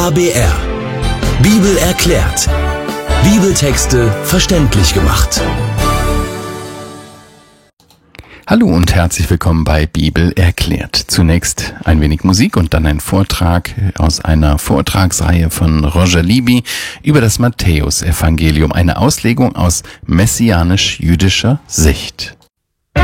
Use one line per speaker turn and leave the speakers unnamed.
RBR. Bibel erklärt. Bibeltexte verständlich gemacht.
Hallo und herzlich willkommen bei Bibel erklärt. Zunächst ein wenig Musik und dann ein Vortrag aus einer Vortragsreihe von Roger Libby über das Matthäusevangelium, eine Auslegung aus messianisch-jüdischer Sicht.